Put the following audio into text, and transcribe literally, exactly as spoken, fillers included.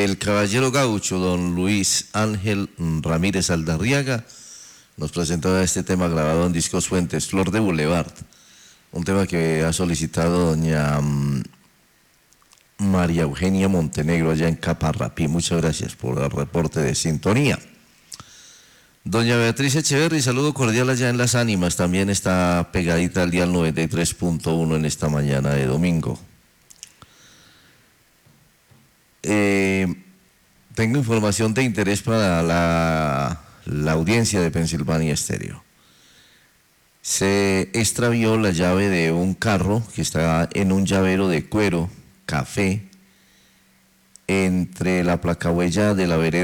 El caballero gaucho, don Luis Ángel Ramírez Aldarriaga, nos presentó este tema grabado en Discos Fuentes, Flor de Boulevard, un tema que ha solicitado doña um, María Eugenia Montenegro allá en Caparrapí. Muchas gracias por el reporte de sintonía. Doña Beatriz Echeverri, saludo cordial allá en Las Ánimas, también está pegadita al dial noventa y tres punto uno en esta mañana de domingo. Eh, tengo información de interés para la, la audiencia de Pensilvania Estéreo. Se extravió la llave de un carro que está en un llavero de cuero, café, entre la placahuella de la vereda